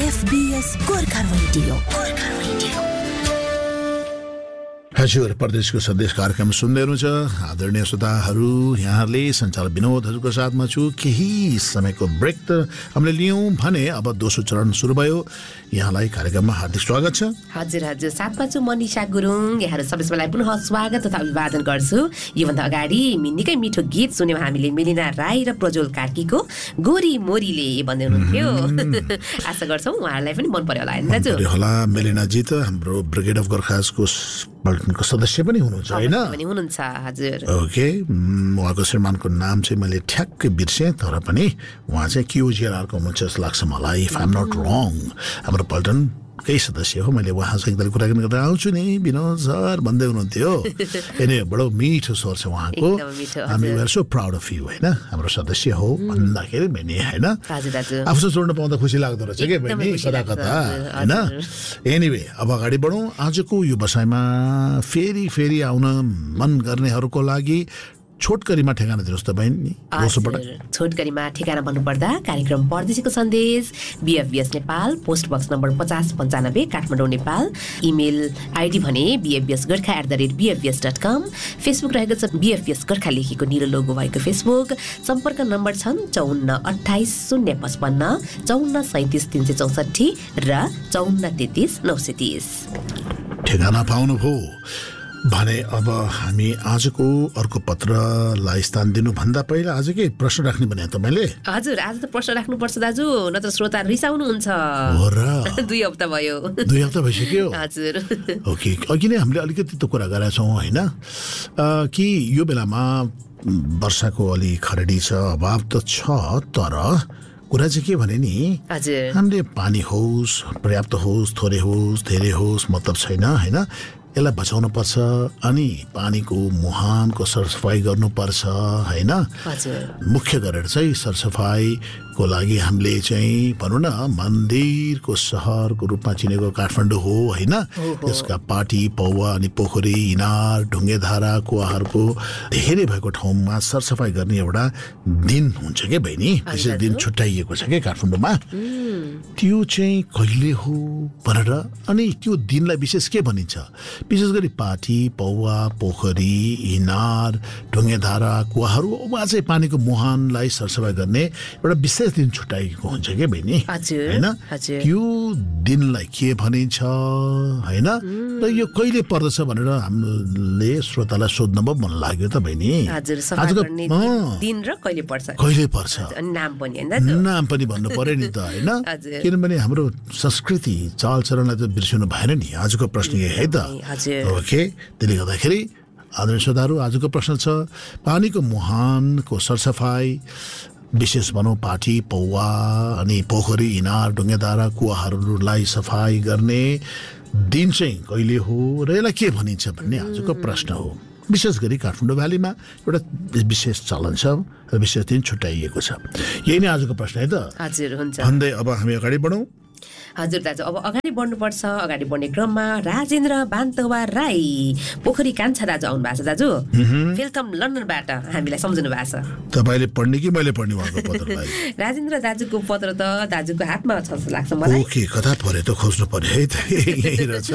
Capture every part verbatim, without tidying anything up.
FBS Gorkha radio Gorkha radio हजुर परदेशको सन्देश कार्यक्रम सुन्दै हुनुहुन्छ आदरणीय श्रोताहरू यहाँहरूले सञ्चालक विनोदहरूको साथमा छु केही समयको ब्रेक त हामीले लियौँ भने अब दोस्रो चरण सुरु भयो यहाँलाई कार्यक्रममा हार्दिक स्वागत छ हजुर हजुर साथमा छु मनिषा गुरुङ यहाँहरू सबैलाई पुनः स्वागत तथा अभिवादन गर्छु योभन्दा अगाडि निकै मिठो गीत सुन्यौँ हामीले मेलिना राई र प्रज्वल कार्कीको गोरी मोरीले भन्दै हुनुहुन्थ्यो आशा गर्छौँ उहाँहरूलाई पनि मन पर्यो होला हैन दाजु होला मेलिनाजी त हाम्रो ब्रिगेड अफ गोर्खासको को सदस्य पनि हुनुहुन्छ हैन पनि हुनुहुन्छ हजुर ओके उहाँको श्रीमानको नाम चाहिँ मैले ठ्याक्कै बिर्सेँ तर पनि उहाँ चाहिँ क्युजिआरआरको हुनुहुन्छ जस्तो लाग्छ मलाई इफ आइ एम नट रङ हाम्रो पल्टन केही सदस्य हो मैले उहाँसँग एकताल कुराकानी गरेर आउँछु नि विनोद सर भन्दै हुनुहुन्थ्यो एनी बडो मिठो स्वर छ उहाँको हामी where so proud of you हैन हाम्रो सदस्य हो भन्दाखेरि पनि हैन आफूसँग जोड्न पाउँदा खुसी लाग्दो रहेछ के बहिनी कता कता हैन एनीवे अब अगाडि बढौँ आजको यो बसाइमा फेरि फेरि आउन मन गर्नेहरूको लागि छोटकरीमा ठेगाना दिनुहोस् त बहिनी छोटकरीमा ठेगाना भन्नुपर्दा कार्यक्रम परदेशीको सन्देश बीएफबीएस नेपाल पोस्ट बक्स नम्बर पचास पन्चानब्बे काठमाडौँ नेपाल इमेल आइडी भने बीएफबीएस Gorkha at the rate बीएफबीएस dot com Facebook रहेको छ बीएफबीएस गोर्खा लेखेको निलो लोगो भएको फेसबुक सम्पर्क नम्बर छन् चौन्न अठाइस शून्य पचपन्न चौन्न सैँतिस तिन सय चौसठी र चौन्न तेत्तिस नौ सय तिस ठेगाना पाउनुभयो भने अब हामी आजको अर्को पत्रलाई स्थान दिनुभन्दा पहिला आज के प्रश्न राख्ने भने त मैले हजुर आज त प्रश्न राख्नुपर्छ दाजु नत्र श्रोता रिसाउनुहुन्छ हो र दुई हप्ता भयो दुई हप्ता भइसक्यो हजुर ओके अघि नै हामीले अलिकति त कुरा गरेका छौँ होइन कि यो बेलामा वर्षाको अलि खरेडी छ अभाव त छ तर कुरा चाहिँ के भने नि हामीले पानी होस् पर्याप्त होस् थोरै होस् धेरै होस् मतलब छैन होइन यसलाई बचाउनु पर्छ अनि पानीको मुहानको सरसफाई गर्नुपर्छ होइन मुख्य गरेर चाहिँ सरसफाईको लागि हामीले चाहिँ भनौँ न मन्दिरको सहरको रूपमा चिनेको काठमाडौँ हो होइन यसका पाटी पौवा अनि पोखरी इनार ढुङ्गेधारा कुवाहरूको धेरै भएको ठाउँमा सरसफाई गर्ने एउटा दिन हुन्छ क्या बहिनी विशेष दिन छुट्याइएको छ क्या काठमाडौँमा त्यो चाहिँ कहिले हो भनेर अनि त्यो दिनलाई विशेष के भनिन्छ विशेष गरी पाटी पौवा पोखरी इनार ढुङ्गेधारा कुवाहरूमा चाहिँ पानीको मुहानलाई सरसफाई गर्ने एउटा विशेष दिन छुट्याइएको हुन्छ क्या बहिनी होइन त्यो दिनलाई के भनिन्छ होइन र यो कहिले पर्दछ भनेर हामीले श्रोतालाई सोध्न पो मन लाग्यो त बहिनी दिन र कहिले पर्छ कहिले पर्छ नाम पनि नाम पनि भन्नु पर्यो नि त होइन किनभने हाम्रो संस्कृति चालचरणलाई त बिर्सिनु भएन नि आजको प्रश्न यही है त ओके त्यसले गर्दाखेरि आदरणीय श्रोताहरू आजको प्रश्न छ पानीको मुहानको सरसफाई विशेष भनौँ पाटी पौवा अनि पोखरी इनार ढुङ्गेधारा कुवाहरूलाई सफाई गर्ने दिन चाहिँ कहिले हो र यसलाई के भनिन्छ भन्ने आजको प्रश्न हो विशेष गरी काठमाडौँ भ्यालीमा एउटा विशेष चलन छ र विशेष दिन छुट्याइएको छ यही नै आजको प्रश्न है त हजुर हुन्छ भन्दै अब हामी अगाडि बढौँ हजुर दाजु अब अगाडि बढ्नुपर्छ अगाडि बढ्ने क्रममा राजेन्द्र बान्तवा राई पोखरी कान्छा दाजु आउनु भएको छ दाजु वेलकम लन्डनबाट हामीलाई सम्झनु भएको छ तपाईँले पढ्ने कि मैले पढ्ने उहाँको पत्रलाई राजेन्द्र दाजुको पत्र त दाजुको हातमा छ जस्तो लाग्छ मलाई ओके कता परे त खोज्नु पर्यो है त यही रहेछ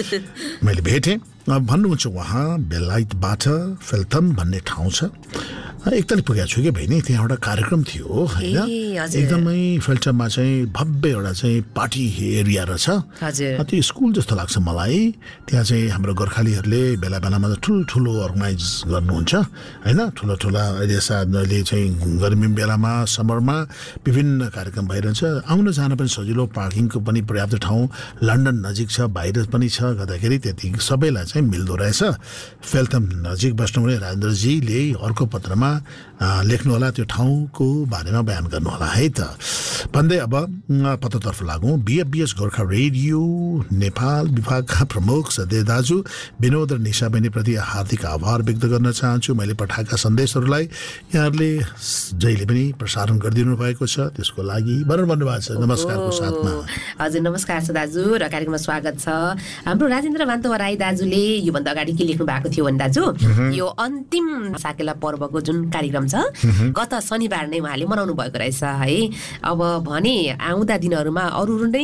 मैले भेटेँ भन्नुहुन्छ उहाँ बेलायतबाट फेल्थम भन्ने ठाउँ छ एकताल पुगेको छु कि बहिनी त्यहाँ एउटा कार्यक्रम थियो होइन एकदमै फेल्टममा चाहिँ भव्य एउटा चाहिँ पार्टी एरिया रहेछ त्यो स्कुल जस्तो लाग्छ मलाई त्यहाँ चाहिँ हाम्रो गोर्खालीहरूले बेला बेलामा ठुल्ठुलो अर्गनाइज गर्नुहुन्छ होइन ठुला ठुला अहिले सायद अहिले चाहिँ गर्मी बेलामा समरमा विभिन्न कार्यक्रम भइरहन्छ आउन जान पनि सजिलो पार्किङको पनि पर्याप्त ठाउँ लन्डन नजिक छ बाहिर पनि छ गर्दाखेरि त्यति सबैलाई चाहिँ मिल्दो रहेछ फेल्थम नजिक बस्नुहुने राजेन्द्रजीले अर्को पत्रमा लेख्नु होला त्यो ठाउँको बारेमा बयान गर्नु होला है त भन्दै अब पत्रतर्फ लागौँ बीएफबीएस गोर्खा रेडियो नेपाल विभागका प्रमुख सदस्य दाजु विनोद र निशा बहिनीप्रति हार्दिक आभार व्यक्त गर्न चाहन्छु मैले पठाएका सन्देशहरूलाई यहाँहरूले जहिले पनि प्रसारण गरिदिनु भएको छ त्यसको लागि भन्न भन्नुभएको छ नमस्कारको साथमा हजुर नमस्कार छ दाजु र कार्यक्रममा स्वागत छ हाम्रो राजेन्द्र बान्तवा राई दाजुले योभन्दा अगाडि के लेख्नु भएको थियो भने दाजु यो अन्तिम साकेला पर्वको जुन कार्यक्रम छ गत शनिबार नै उहाँले मनाउनु भएको रहेछ है अब भने आउँदा दिनहरूमा अरू नै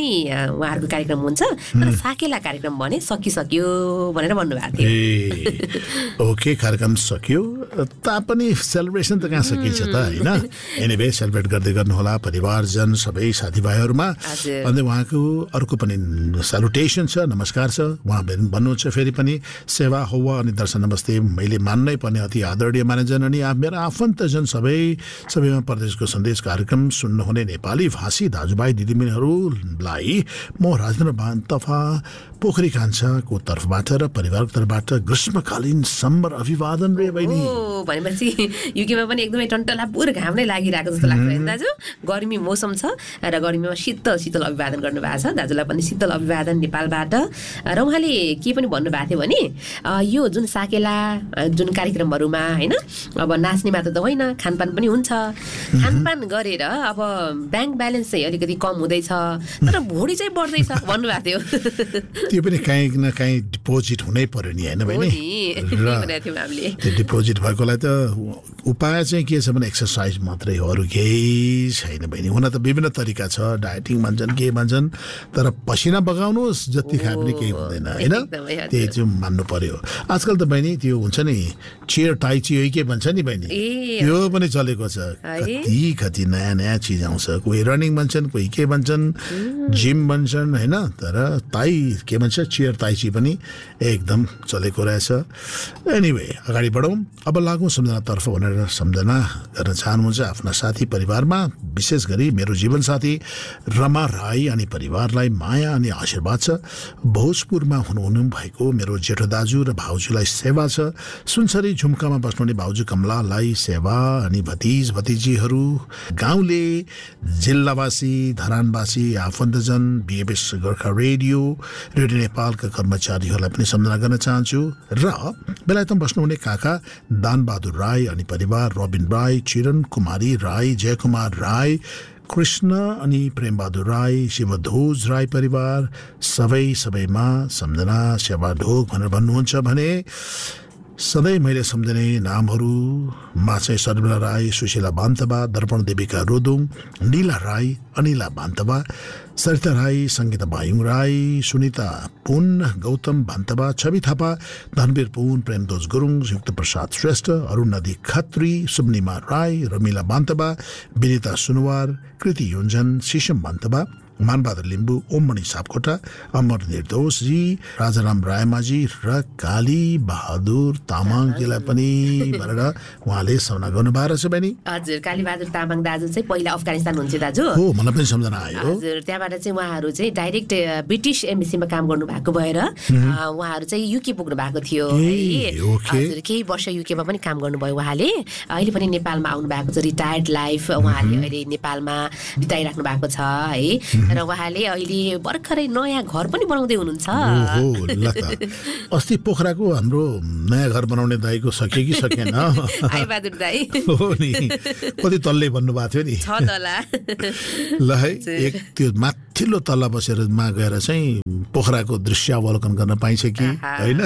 उहाँहरूको कार्यक्रम हुन्छ तर साकेला कार्यक्रम भने सकिसक्यो भनेर भन्नुभएको थियो। ए ओके, कार्यक्रम सक्यो तापनि सेलिब्रेसन त कहाँ सकिन्छ त होइन। एनिवे सेलिब्रेट गर्दै गर्नुहोला परिवारजन सबै साथीभाइहरूमा। अन्त उहाँको अर्को पनि सल्युटेसन छ, नमस्कार छ। उहाँ भन्नुहुन्छ फेरि पनि सेवा हौवा अनि दर्शन नमस्ते। मैले मान्नै पर्ने अति आदरणीय मानिजन अनि मेरा आफन्तजन सबै सबैमा परदेशको सन्देश कार्यक्रम सुन्नुहुने नेपाली भाषी दाजुभाइ दिदीबहिनीहरूलाई म राजेन्द्र बान्तफा पोखरी कान्छाको तर्फबाट र परिवारको तर्फबाट ग्रीष्मकालीन सम्बर अभिवादन रे बहिनी। ओ भनेपछि युकेमा पनि एकदमै टन्टलापुर घाम नै लागिरहेको जस्तो लाग्छ हैन दाजु। गर्मी मौसम छ र गर्मीमा शीतल शीतल अभिवादन गर्नुभएको छ। दाजुलाई पनि शीतल अभिवादन नेपालबाट। र उहाँले के पनि भन्नुभएको थियो भने यो जुन साकेला जुन कार्यक्रमहरूमा होइन अब नाच्ने मात्र त होइन, खानपान पनि हुन्छ। खानपान गरेर अब ब्याङ्क ब्यालेन्स चाहिँ अलिकति कम हुँदैछ तर भुँडी चाहिँ बढ्दैछ भन्नुभएको थियो। त्यो पनि काहीँ न काहीँ डिपोजिट हुनै पर्यो नि होइन बहिनी। त्यो डिपोजिट भएकोलाई त उपाय चाहिँ के छ भने एक्सर्साइज मात्रै हो, अरू केही छैन बहिनी। हुन त विभिन्न तरिका छ, डाइटिङ भन्छन् के भन्छन्, तर पसिना बगाउनुहोस् जति खाए पनि केही हुँदैन होइन। त्यही चाहिँ मान्नु पर्यो। आजकल त बहिनी त्यो हुन्छ नि चेयर टाइची हो के भन्छ नि बहिनी, त्यो पनि चलेको छ। कति कति नयाँ नयाँ चिज आउँछ। कोही रनिङ भन्छन्, कोही के भन्छन्, जिम भन्छन् होइन। तर ताई के भन्छ चेयर ताइची पनि एकदम चलेको रहेछ। एनिवे अगाडि बढौँ। अब लागौँ सम्झनातर्फ भनेर सम्झना गर्न चाहनुहुन्छ आफ्ना साथी परिवारमा, विशेष गरी मेरो जीवनसाथी रमा राई अनि परिवारलाई माया अनि आशीर्वाद छ। भोजपुरमा हुनुहुनु भएको मेरो जेठो दाजु र भाउजूलाई सेवा छ। सुनसरी झुम्कामा बस्नुहुने भाउजू कमलालाई सेवा अनि भतिज भतिजीहरू, गाउँले, जिल्लावासी, धरानवासी, आफन्तजन, बिएफएस गोर्खा रेडियो रेडियो नेपालका कर्मचारीहरूलाई पनि सम्झना गर्न चाहन्छु। र बेलायतमा बस्नुहुने काका दानबहादुर राई अनि परिवार, रबिन राई, चिरन कुमारी राई, जयकुमार राई, कृष्ण अनि प्रेमबहादुर राई, शिवध्वज राई परिवार सबै सबैमा सम्झना सेवा ढोक भनेर भन्नुहुन्छ भने सधैँ मैले सम्झने नामहरूमा चाहिँ शर्मिला राई, सुशीला बान्तबा, दर्पण देविका रोदुङ, नीला राई, अनिला बान्तबा, सरिता राई, सङ्गीता बायुङ राई, सुनिता पुन, गौतम बान्तबा, छवि थापा, धनवीर पुन, प्रेमदोज गुरुङ, संयुक्त प्रसाद श्रेष्ठ, अरुण नदी खत्री, सुब्निमा राई, रमिला बान्तबा, विनिता सुनवार, कृति योन्जन, शिशम बान्तबा, मानबहादुर लिम्बू, ओममणि सापकोटा, अमर निर्दोषजी, राजाराम रायमाझी र काली बहादुर तामाङजीलाई पनि भनेर उहाँले सम्झना गर्नुभएको रहेछ बहिनी। हजुर, काली बहादुर तामाङ दाजु चाहिँ पहिला अफगानिस्तान हुन्थ्यो दाजु। हो, मलाई पनि सम्झना आयो। हजुर, त्यहाँबाट चाहिँ उहाँहरू चाहिँ डाइरेक्ट ब्रिटिस एम्बेसीमा काम गर्नु भएको भएर उहाँहरू चाहिँ युके पुग्नु भएको थियो। हजुर, केही वर्ष युकेमा पनि काम गर्नुभयो उहाँले। अहिले पनि नेपालमा आउनु भएको छ, रिटायर्ड लाइफ उहाँले अहिले नेपालमा बिताइराख्नु भएको छ है। र उहाँले अहिले भर्खरै नयाँ घर पनि बनाउँदै हुनुहुन्छ। अस्ति पोखराको हाम्रो नयाँ घर बनाउने दाइको सक्यो कि सकेन? आइबहादुर दाइ हो नि, कति तल्ले भन्नुभएको थियो नि। छ तला ल है, एक त्यो माथिल्लो तल्ला बसेर मा गएर चाहिँ पोखराको दृश्यावलोकन गर्न पाइन्छ कि होइन?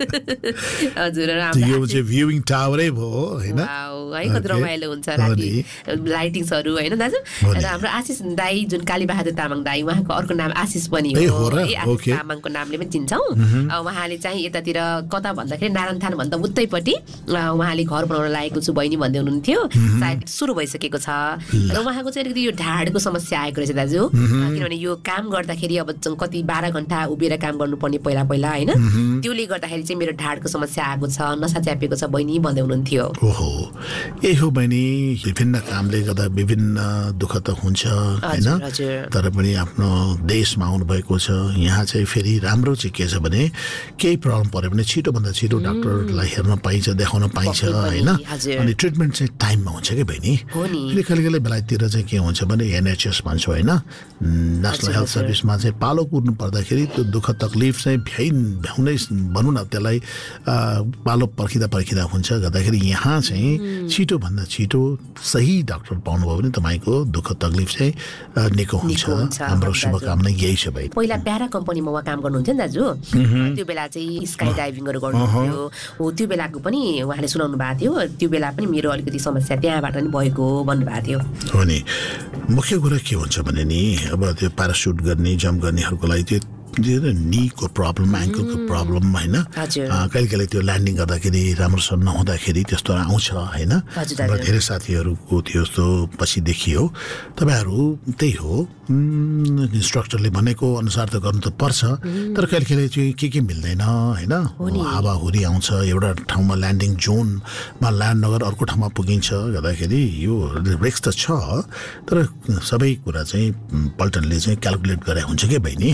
हजुर, यो चाहिँ भ्युइङ टावरै भयो होइन? है, कति रमाइलो हुन्छ राति लाइटिङ्सहरू होइन दाजु। र हाम्रो आशिष दाई जुन काली बहादुर तामाङ दाई, उहाँको अर्को नाम आशिष पनि हो है। आशिष तामाङको नामले पनि चिन्छौँ। उहाँले चाहिँ यतातिर कता भन्दाखेरि नारायणथान भन्दा उतैपट्टि उहाँले घर बनाउन लागेको छु बहिनी भन्दै हुनुहुन्थ्यो। सायद सुरु भइसकेको छ। र उहाँको चाहिँ अलिकति यो ढाडको समस्या आएको रहेछ दाजु। किनभने यो काम गर्दाखेरि अब कति बाह्र घन्टा उभिएर काम गर्नुपर्ने पहिला पहिला होइन, त्यसले गर्दाखेरि चाहिँ मेरो ढाडको समस्या आएको छ, नसा च्यापेको छ बहिनी भन्दै हुनुहुन्थ्यो। ओहो, यही हो बहिनी, विभिन्न कामले गर्दा विभिन्न दुःख त हुन्छ होइन, तर पनि आफ्नो देशमा आउनुभएको छ। यहाँ चाहिँ फेरि राम्रो चाहिँ के छ भने केही प्रब्लम पऱ्यो भने छिटोभन्दा छिटो डाक्टरलाई हेर्न पाइन्छ, देखाउन पाइन्छ होइन। अनि ट्रिटमेन्ट चाहिँ टाइममा हुन्छ कि बहिनी। कहिले कहिले कहिले बेलायततिर चाहिँ के हुन्छ भने एनएचएस भन्छौँ होइन, नेसनल हेल्थ सर्भिसमा चाहिँ पालो कुर्नु पर्दाखेरि त्यो दुःख तकलिफ चाहिँ भ्याइ भ्याउनै भनौँ न, त्यसलाई पालो पर्खिँदा पर्खिँदा हुन्छ। गर्दाखेरि यहाँ चाहिँ छिटोभन्दा छिटो सही डाक्टर पाउनुभयो भने तपाईँको दुःख तकलिफ चाहिँ निको हुन्छ। हाम्रो शुभकामना यही छ भाइ। पहिला प्यारा कम्पनीमा उहाँ काम गर्नुहुन्थ्यो नि दाजु। त्यो बेला चाहिँ स्काई डाइभिङहरू गर्नुहुन्थ्यो। हो, त्यो बेलाको पनि उहाँले सुनाउनु भएको थियो। त्यो बेला पनि मेरो अलिकति समस्या समस्या त्यहाँबाट नि भएको भन्नुभएको थियो हो नि मुख्य कुरा के हुन्छ भने नि अब त्यो प्यारासुट गर्ने जम्प गर्नेहरूको लागि त्यो नीको प्रब्लम एङ्कलको प्रब्लम होइन कहिले कहिले त्यो ल्यान्डिङ गर्दाखेरि राम्रोसँग नहुँदाखेरि त्यस्तो आउँछ होइन हाम्रो धेरै साथीहरूको त्यो यस्तो पछि देखियो तपाईँहरू त्यही हो इन्स्ट्रक्टरले भनेको अनुसार त गर्नु त पर्छ तर कहिले कहिले चाहिँ के के मिल्दैन होइन हावाहुरी आउँछ एउटा ठाउँमा ल्यान्डिङ जोनमा ल्यान्ड नगर अर्को ठाउँमा पुगिन्छ गर्दाखेरि यो रिस्क त छ तर सबै कुरा चाहिँ पल्टनले चाहिँ क्यालकुलेट गरे हुन्छ कि बहिनी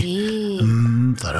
तर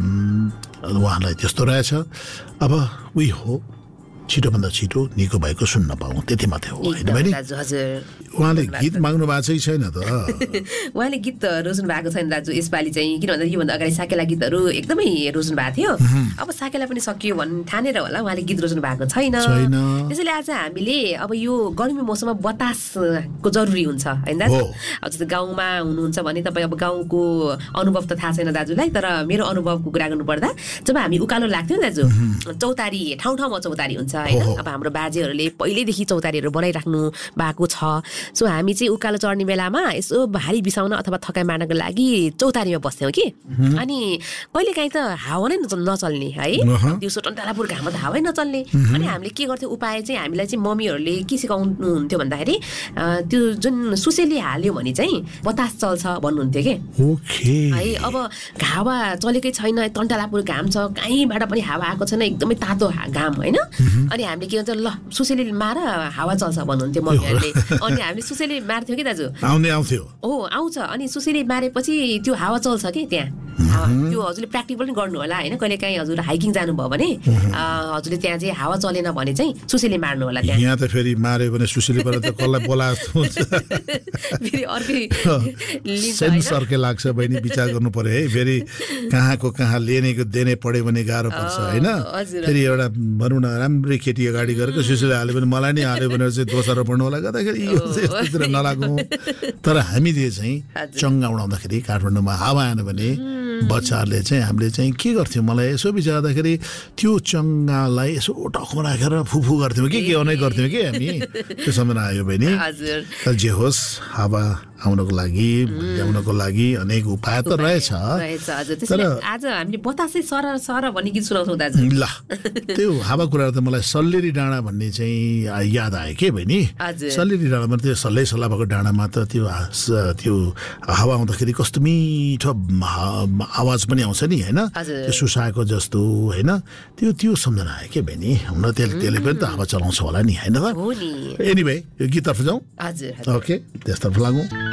उहाँलाई त्यस्तो रहेछ अब उही हो छिटोभन्दा छिटो निको भएको सुन्न पाऊँ त्यति मात्रै हो होइन बहिनी उहाँले गीत माग्नु भएको चाहिँ छैन त उहाँले गीत रोज्नु भएको छैन दाजु यसपालि चाहिँ किन भन्दा योभन्दा अगाडि साकेला गीतहरू एकदमै रोज्नु भएको थियो अब साकेला पनि सकियो भन्ने ठानेर होला उहाँले गीत रोज्नु भएको छैन त्यसैले आज हामीले अब यो गर्मी मौसममा बतासको जरुरी हुन्छ होइन दाजु अब जस्तो गाउँमा हुनुहुन्छ भने तपाईँ अब गाउँको अनुभव त थाहा छैन दाजुलाई तर मेरो अनुभवको कुरा गर्नुपर्दा जब हामी उकालो लाग्थ्यौँ दाजु चौतारी ठाउँ ठाउँमा चौतारी हुन्छ होइन अब हाम्रो बाजेहरूले पहिल्यैदेखि चौतारीहरू बनाइराख्नु भएको छ सो हामी चाहिँ उकालो चढ्ने बेलामा यसो भारी बिसाउन अथवा थकाइ मार्नको लागि चौतारीमा बस्थ्यौँ कि अनि कहिलेकाहीँ त हावा नै नचल्ने है दिउँसो टन्टालापुर घाममा त हावै नचल्ने अनि हामीले के गर्थ्यौँ उपाय चाहिँ हामीलाई चाहिँ मम्मीहरूले के सिकाउनु हुन्थ्यो भन्दाखेरि त्यो जुन सुसेली हाल्यो भने चाहिँ बतास चल्छ भन्नुहुन्थ्यो कि है अब हावा चलेकै छैन टन्टालापुर घाम छ कहीँबाट पनि हावा आएको छैन एकदमै तातो घाम होइन अनि हामीले के भन्छ ल सुसेली मार हावा चल्छ भन्नुहुन्थ्यो मम्मीहरूले अनि हामीले सुसेली मार्थ्यौँ कि दाजु आउने आउँथ्यो हो आउँछ अनि सुसेली मारेपछि त्यो हावा चल्छ कि त्यहाँ त्यो हजुरले प्र्याक्टिकल पनि गर्नु होला होइन कहिले काहीँ हजुर हाइकिङ जानुभयो भने हजुरले त्यहाँ चाहिँ हावा चलेन भने चाहिँ सुसेली मार्नु होला त्यहाँ यहाँ त फेरि मार्यो भने सुसेलीबाट त कसलाई बोला जस्तो हुन्छ फेरि अर्कै सेन्स अर्कै लाग्छ बहिनी विचार गर्नु पर्यो है फेरि कहाँको कहाँ लेनेको देने पढ्यो भने गाह्रो पर्छ होइन फेरि एउटा भनौँ न राम्रै केटी अगाडि गरेको सुसेली हाल्यो भने मलाई नै हाल्यो भने चाहिँ दोस्रो होला गर्दाखेरि यो यस्तोतिर नलागौँ तर हामीले चाहिँ चङ्गा उडाउँदाखेरि काठमाडौँमा हावा आएन भने बच्चाहरूले चाहिँ हामीले चाहिँ के गर्थ्यौँ मलाई यसो विचार्दाखेरि त्यो चङ्गालाई यसो टकमा राखेर फुफु गर्थ्यौँ कि के नै गर्थ्यौँ कि हामी त्यो सम्झना आयो बहिनी तर जे होस् हावा आउनको लागि ल्याउनको लागि अनेक उपाय त रहेछ तर आज हामीले बतासै सर सर भन्ने गीत सुनाउँछौँ दाजु ल त्यो हावा कुरा त मलाई सल्लेरी डाँडा भन्ने चाहिँ याद आयो के बहिनी सल्लेरी डाँडामा त्यो सल्लै सल्लाह भएको डाँडामा त त्यो त्यो हावा आउँदाखेरि कस्तो मिठो आवाज पनि आउँछ नि होइन त्यो सुसाएको जस्तो होइन त्यो त्यो सम्झना आयो के बहिनी हुन त्यसले त्यसले पनि त हावा चलाउँछ होला नि होइन त एनिवे यो गीततर्फ जाउँ ओके त्यसतर्फ लागौँ